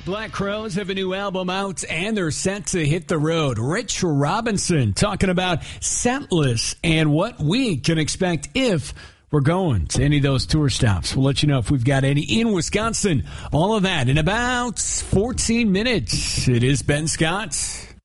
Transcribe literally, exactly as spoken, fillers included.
Black Crowes have a new album out, and they're set to hit the road. Rich Robinson talking about Setless and what we can expect if we're going to any of those tour stops. We'll let you know if we've got any in Wisconsin. All of that in about fourteen minutes. It is Ben Scott.